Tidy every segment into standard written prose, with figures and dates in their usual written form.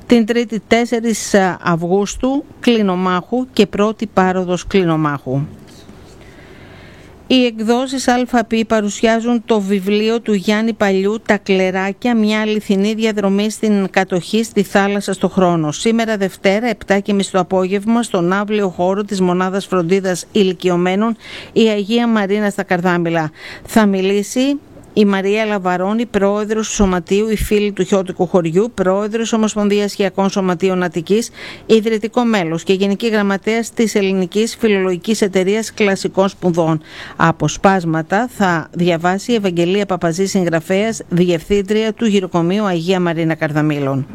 την Τρίτη 4 Αυγούστου κλινομάχου και πρώτη πάροδος κλινομάχου. Οι εκδόσεις ΑΠ παρουσιάζουν το βιβλίο του Γιάννη Παλιού «Τα κλεράκια, μια αληθινή διαδρομή στην κατοχή στη θάλασσα στο χρόνο». Σήμερα Δευτέρα, 7:30 το απόγευμα, στον αύλιο χώρο της Μονάδας Φροντίδας Ηλικιωμένων, η Αγία Μαρίνα στα Καρδάμηλα. Θα μιλήσει η Μαρία Λαβαρώνη, πρόεδρος του Σωματείου «Οι Φίλοι του Χιώτικου Χωριού», πρόεδρος Ομοσπονδίας Χιακών Σωματείων Αττικής, ιδρυτικό μέλος και γενική γραμματέας της Ελληνικής Φιλολογικής Εταιρείας Κλασικών Σπουδών. Αποσπάσματα θα διαβάσει η Ευαγγελία Παπαζή, συγγραφέας, διευθύντρια του Γυροκομείου Αγία Μαρίνα Καρδαμήλων.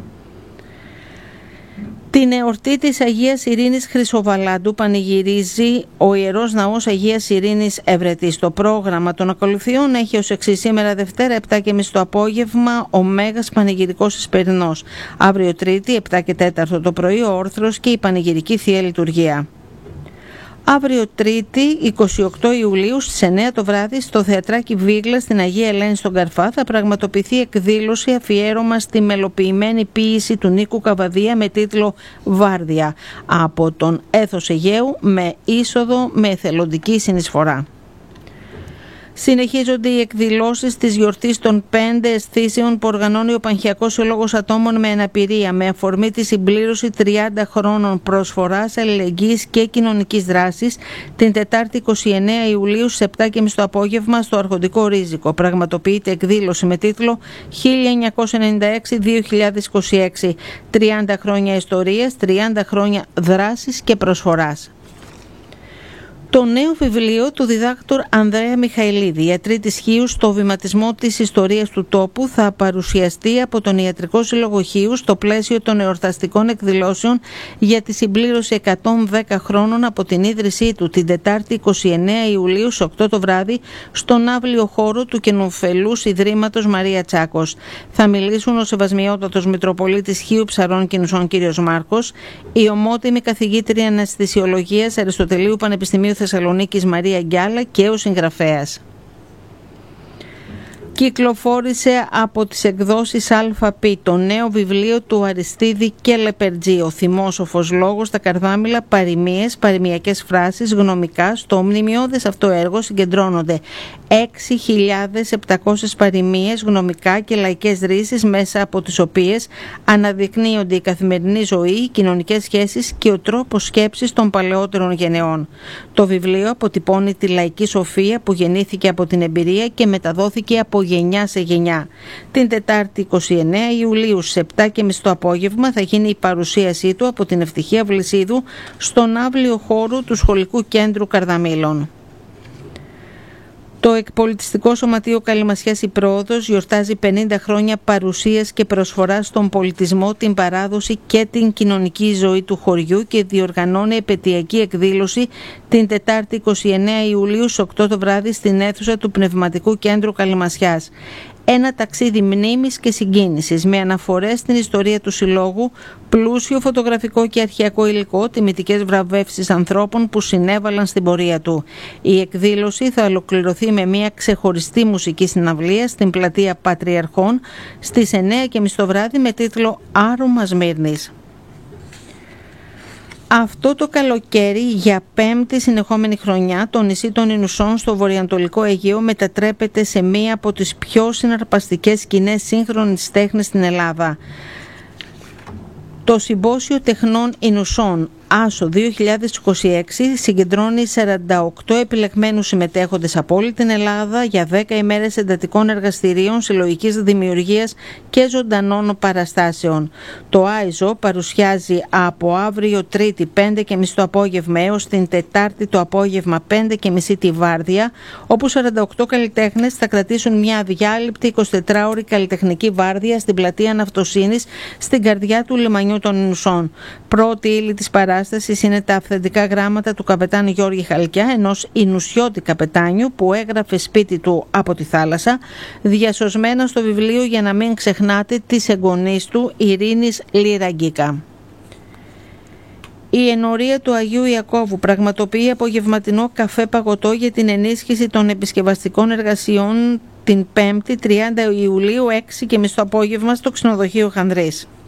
Την εορτή της Αγίας Ειρήνης Χρυσοβαλάντου πανηγυρίζει ο Ιερός Ναός Αγίας Ειρήνης Ευρετής. Το πρόγραμμα των ακολουθιών έχει ως εξής: σήμερα Δευτέρα 7:30 το απόγευμα ο Μέγας Πανηγυρικός Εσπερινός. Αύριο Τρίτη 7 και 4 το πρωί ο όρθρος και η Πανηγυρική Θεία Λειτουργία. Αύριο Τρίτη 28 Ιουλίου στις 9 το βράδυ στο Θεατράκι Βίγλα στην Αγία Ελένη στον Καρφά θα πραγματοποιηθεί εκδήλωση αφιέρωμα στη μελοποιημένη ποίηση του Νίκου Καβαδία με τίτλο «Βάρδια» από τον Έθος Αιγαίου με είσοδο με εθελοντική συνεισφορά. Συνεχίζονται οι εκδηλώσεις της γιορτής των 5 αισθήσεων που οργανώνει ο Πανχιακός Σύλλογος Ατόμων με Αναπηρία με αφορμή τη συμπλήρωση 30 χρόνων προσφοράς, αλληλεγγύης και κοινωνικής δράσης την Τετάρτη 29 Ιουλίου στις 7:30 το απόγευμα στο Αρχοντικό Ρίζικο. Πραγματοποιείται εκδήλωση με τίτλο 1996-2026, 30 χρόνια ιστορίας, 30 χρόνια δράσης και προσφοράς. Το νέο βιβλίο του διδάκτορ Ανδρέα Μιχαηλίδη, «Ιατροί της Χίους στο βηματισμό της ιστορίας του τόπου», θα παρουσιαστεί από τον Ιατρικό Σύλλογο Χίους στο πλαίσιο των εορταστικών εκδηλώσεων για τη συμπλήρωση 110 χρόνων από την ίδρυσή του την Τετάρτη 29 Ιουλίου στις 8 το βράδυ στον αύλιο χώρο του Καινοφελούς Ιδρύματος Μαρία Τσάκος. Θα μιλήσουν ο Σεβασμιότατος Μητροπολίτης Χίου Ψαρών και Νουσών κ. Μάρκος, η ομότιμη καθηγήτρια Αναισθησιολογίας Αριστοτελείου Πανεπιστημίου Θεσσαλονίκης Μαρία Γκιάλα και ο συγγραφέας. Κυκλοφόρησε από τις εκδόσεις ΑΠ το νέο βιβλίο του Αριστίδη και Λεπερτζή, «Ο θυμόσοφος λόγος στα Καρδάμηλα, παροιμίες, παροιμιακές φράσεις, γνωμικά». Στο μνημειώδες αυτό έργο συγκεντρώνονται 6.700 παροιμίες, γνωμικά και λαϊκές ρίσεις, μέσα από τις οποίες αναδεικνύονται η καθημερινή ζωή, οι κοινωνικές σχέσεις και ο τρόπος σκέψης των παλαιότερων γενεών. Το βιβλίο αποτυπώνει τη λαϊκή σοφία που γεννήθηκε από την εμπειρία και μεταδόθηκε από γενιά σε γενιά. Την Τετάρτη 29 Ιουλίου στις 7:30 το απόγευμα θα γίνει η παρουσίασή του από την Ευτυχία Βλυσίδου στον αύλιο χώρο του Σχολικού Κέντρου Καρδαμήλων. Το Εκπολιτιστικό Σωματείο Καλυμασιάς η Πρόοδος γιορτάζει 50 χρόνια παρουσίας και προσφοράς στον πολιτισμό, την παράδοση και την κοινωνική ζωή του χωριού και διοργανώνει επετειακή εκδήλωση την Τετάρτη 29 Ιουλίου στις 8 το βράδυ στην αίθουσα του Πνευματικού Κέντρου Καλυμασιάς. Ένα ταξίδι μνήμης και συγκίνησης με αναφορές στην ιστορία του Συλλόγου, πλούσιο φωτογραφικό και αρχαιακό υλικό, τιμητικές βραβεύσεις ανθρώπων που συνέβαλαν στην πορεία του. Η εκδήλωση θα ολοκληρωθεί με μια ξεχωριστή μουσική συναυλία στην πλατεία Πατριαρχών στις 9:30 το βράδυ με τίτλο «Άρωμα Σμύρνης». Αυτό το καλοκαίρι, για 5η συνεχόμενη χρονιά, το νησί των Ινουσών στο βορειοανατολικό Αιγαίο μετατρέπεται σε μία από τις πιο συναρπαστικές σκηνές σύγχρονης τέχνης στην Ελλάδα. Το Συμπόσιο Τεχνών Ινουσών Άσο 2026 συγκεντρώνει 48 επιλεγμένους συμμετέχοντες από όλη την Ελλάδα για 10 ημέρες εντατικών εργαστηρίων, συλλογικής δημιουργίας και ζωντανών παραστάσεων. Το ΆΙΖΟ παρουσιάζει από αύριο Τρίτη 5:30 το απόγευμα έως την Τετάρτη το απόγευμα 5:30 τη Βάρδια, όπου 48 καλλιτέχνες θα κρατήσουν μια αδιάλειπτη 24ωρη καλλιτεχνική βάρδια στην πλατεία Ναυτοσύνης στην καρδιά του λιμανιού των Ινουσών. Πρώτη ύλη της παράστασης είναι τα αυθεντικά γράμματα του καπετάν Γιώργη Χαλκιά, ενός Ινουσιώτη καπετάνιου που έγραφε σπίτι του από τη θάλασσα, διασωσμένα στο βιβλίο «Για να μην ξεχνάτε» της εγγονής του Ειρήνης Λιραγκίκα. Η ενορία του Αγίου Ιακώβου πραγματοποιεί απογευματινό καφέ παγωτό για την ενίσχυση των επισκευαστικών εργασιών την 5η 30 Ιουλίου 6:30 το απόγευμα στο ξενοδοχείο Χανδρής.